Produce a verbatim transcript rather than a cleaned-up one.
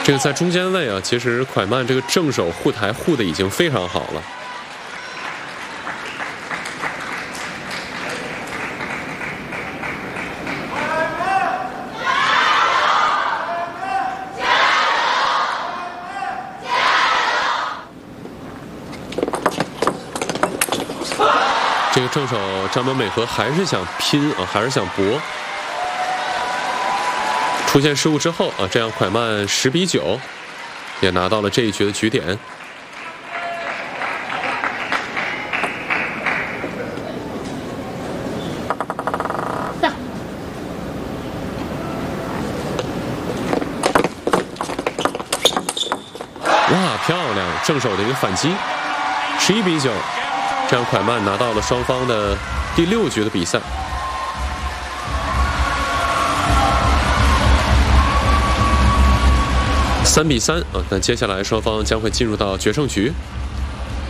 这个在中间位啊，其实蒯曼这个正手护台护的已经非常好了。这个正手张本美和还是想拼啊，还是想搏。出现失误之后啊，这样蒯曼十比九也拿到了这一局的局点。哇，漂亮！正手的一个反击，十一比九。这样蒯曼拿到了双方的第六局的比赛。三比三啊，那接下来双方将会进入到决胜局。